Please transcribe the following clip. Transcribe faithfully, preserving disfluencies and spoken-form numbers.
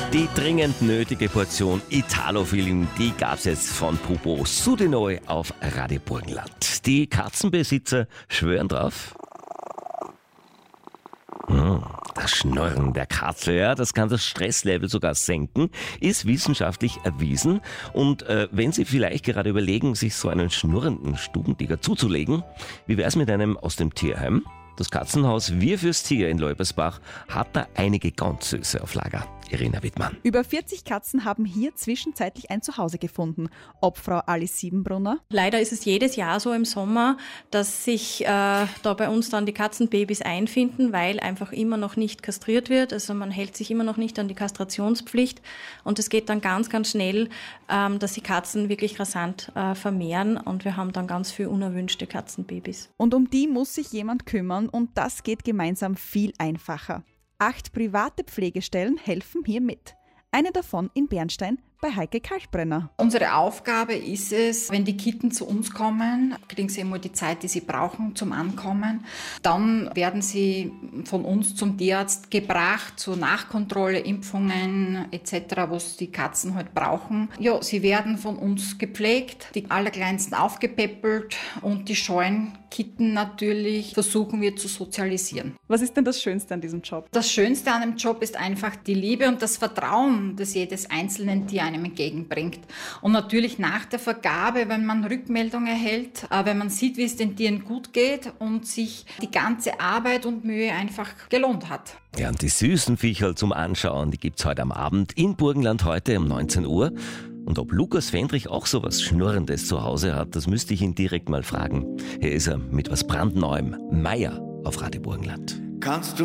Die dringend nötige Portion Italo-Feeling, die gab's jetzt von Pupo Sudinoi auf Radio Burgenland. Die Katzenbesitzer schwören drauf. Hm, das Schnurren der Katze, ja, das kann das Stresslevel sogar senken, ist wissenschaftlich erwiesen. Und äh, wenn Sie vielleicht gerade überlegen, sich so einen schnurrenden Stubentiger zuzulegen, wie wär's mit einem aus dem Tierheim? Das Katzenhaus Wir fürs Tier in Leubersbach hat da einige ganz Süße auf Lager. Irina Wittmann. Über vierzig Katzen haben hier zwischenzeitlich ein Zuhause gefunden. Ob Frau Alice Siebenbrunner? Leider ist es jedes Jahr so im Sommer, dass sich äh, da bei uns dann die Katzenbabys einfinden, weil einfach immer noch nicht kastriert wird. Also man hält sich immer noch nicht an die Kastrationspflicht. Und es geht dann ganz, ganz schnell, ähm, dass die Katzen wirklich rasant äh, vermehren. Und wir haben dann ganz viele unerwünschte Katzenbabys. Und um die muss sich jemand kümmern. Und das geht gemeinsam viel einfacher. Acht private Pflegestellen helfen hier mit. Eine davon in Bernstein bei Heike Kalkbrenner. Unsere Aufgabe ist es, wenn die Kitten zu uns kommen, kriegen sie immer die Zeit, die sie brauchen zum Ankommen. Dann werden sie von uns zum Tierarzt gebracht, zur Nachkontrolle, Impfungen et cetera, was die Katzen halt brauchen. Ja, sie werden von uns gepflegt, die Allerkleinsten aufgepäppelt und die scheuen Kitten natürlich versuchen wir zu sozialisieren. Was ist denn das Schönste an diesem Job? Das Schönste an dem Job ist einfach die Liebe und das Vertrauen, das jedes einzelnen Tier einem entgegenbringt. Und natürlich nach der Vergabe, wenn man Rückmeldung erhält, wenn man sieht, wie es den Tieren gut geht und sich die ganze Arbeit und Mühe einfach gelohnt hat. Ja, und die süßen Viecherl zum Anschauen, die gibt's heute am Abend in Burgenland heute um neunzehn Uhr. Und ob Lukas Fendrich auch so was Schnurrendes zu Hause hat, das müsste ich ihn direkt mal fragen. Hier ist er mit was brandneuem. Meier auf Radio Burgenland. Kannst du